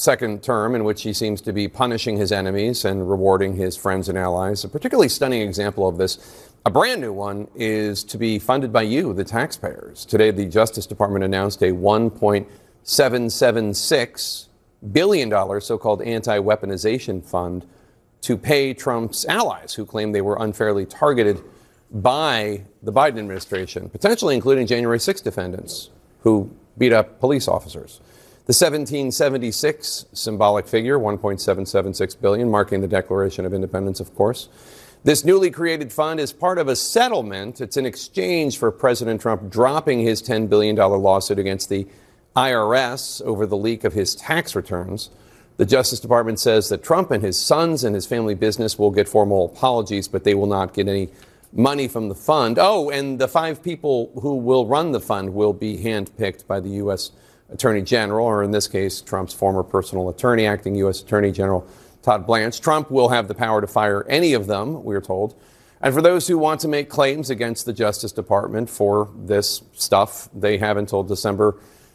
second term in which he seems to be punishing his enemies and rewarding his friends and allies. A particularly stunning example of this, a brand new one, is to be funded by you, the taxpayers. Today, the Justice Department announced a $1.776 billion so-called anti-weaponization fund to pay Trump's allies who claim they were unfairly targeted by the Biden administration, potentially including January 6 defendants who beat up police officers. The 1776 symbolic figure, $1.776 billion, marking the Declaration of Independence, of course. This newly created fund is part of a settlement. It's in exchange for President Trump dropping his $10 billion lawsuit against the IRS over the leak of his tax returns. The Justice Department says that Trump and his sons and his family business will get formal apologies, but they will not get any money from the fund. Oh, and the 5 people who will run the fund will be handpicked by the U.S. Attorney General, or in this case, Trump's former personal attorney, acting U.S. Attorney General Todd Blanche. Trump will have the power to fire any of them, we're told. And for those who want to make claims against the Justice Department for this stuff, they have until December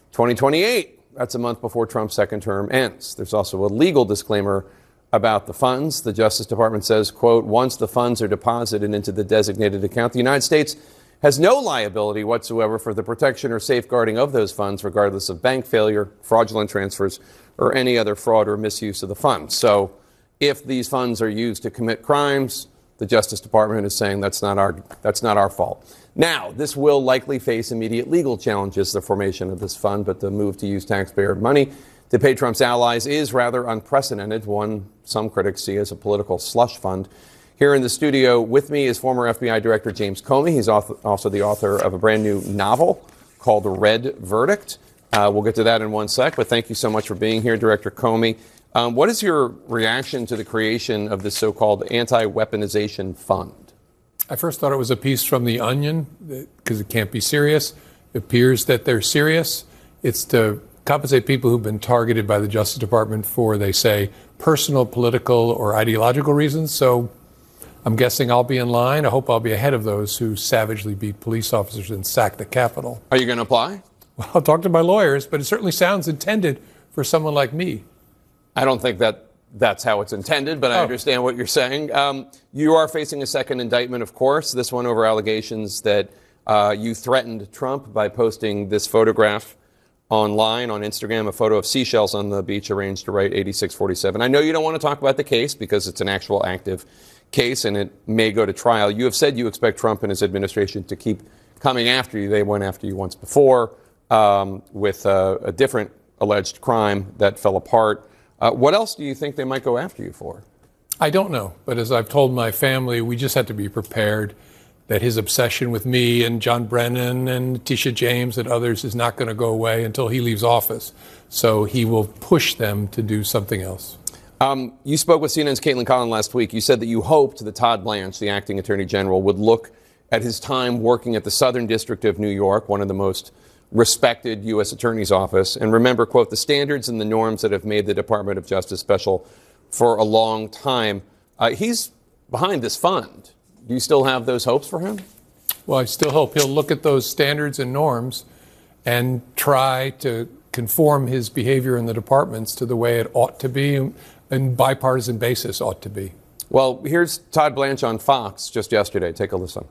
2028. That's a month before Trump's second term ends. There's also a legal disclaimer about the funds. The Justice Department says, quote, once the funds are deposited into the designated account, the United States has no liability whatsoever for the protection or safeguarding of those funds, regardless of bank failure, fraudulent transfers, or any other fraud or misuse of the funds. So if these funds are used to commit crimes, the Justice Department is saying that's not our fault. Now, this will likely face immediate legal challenges, the formation of this fund, but the move to use taxpayer money to pay Trump's allies is rather unprecedented, one some critics see as a political slush fund. Here in the studio with me is former FBI Director James Comey. He's also the author of a brand new novel called Red Verdict. We'll get to that in one sec, but thank you so much for being here, Director Comey. What is your reaction to the creation of this so-called anti-weaponization fund? I first thought it was a piece from The Onion, because it can't be serious. It appears that they're serious. It's to compensate people who've been targeted by the Justice Department for, they say, personal, political, or ideological reasons. So I'm guessing I'll be in line. I hope I'll be ahead of those who savagely beat police officers and sacked the Capitol. Are you going to apply? Well, I'll talk to my lawyers, but it certainly sounds intended for someone like me. I don't think that's how it's intended, but I understand what you're saying. You are facing a second indictment, of course, this one over allegations that you threatened Trump by posting this photograph online on Instagram, a photo of seashells on the beach arranged to write 8647. I know you don't want to talk about the case because it's an actual active case and it may go to trial. You have said you expect Trump and his administration to keep coming after you. They went after you once before with a different alleged crime that fell apart. What else do you think they might go after you for? I don't know. But as I've told my family, we just have to be prepared that his obsession with me and John Brennan and Letitia James and others is not going to go away until he leaves office. So he will push them to do something else. You spoke with CNN's Caitlin Collin last week. You said that you hoped that Todd Blanche, the acting attorney general, would look at his time working at the Southern District of New York, one of the most respected U.S. Attorney's Office, and remember, quote, the standards and the norms that have made the Department of Justice special for a long time. He's behind this fund. Do you still have those hopes for him? Well, I still hope he'll look at those standards and norms and try to conform his behavior in the departments to the way it ought to be and bipartisan basis ought to be. Well, here's Todd Blanche on Fox just yesterday. Take a listen.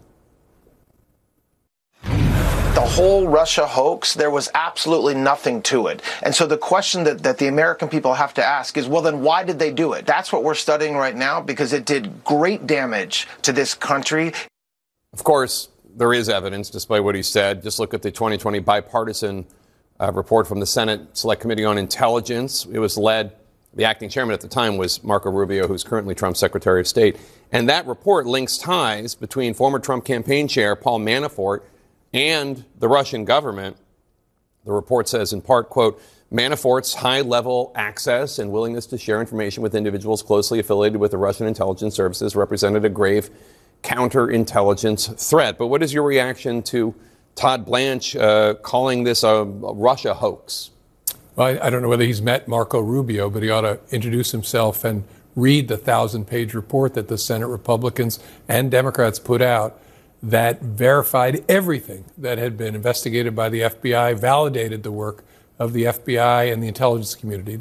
The whole Russia hoax, there was absolutely nothing to it. And so the question that the American people have to ask is, well, then why did they do it? That's what we're studying right now, because it did great damage to this country. Of course, there is evidence, despite what he said. Just look at the 2020 bipartisan report from the Senate Select Committee on Intelligence. It was led, the acting chairman at the time was Marco Rubio, who's currently Trump's Secretary of State. And that report links ties between former Trump campaign chair Paul Manafort and the Russian government. The report says, in part, quote, Manafort's high-level access and willingness to share information with individuals closely affiliated with the Russian intelligence services represented a grave counterintelligence threat. But what is your reaction to Todd Blanche calling this a Russia hoax? Well, I don't know whether he's met Marco Rubio, but he ought to introduce himself and read the 1,000-page report that the Senate Republicans and Democrats put out that verified everything that had been investigated by the FBI, validated the work of the FBI and the intelligence community.